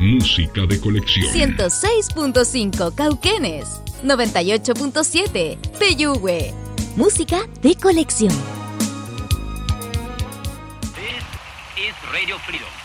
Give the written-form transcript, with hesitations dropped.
Música de colección. 106.5 Cauquenes, 98.7 Peyúgue. Música de colección. This is Radio Freedom.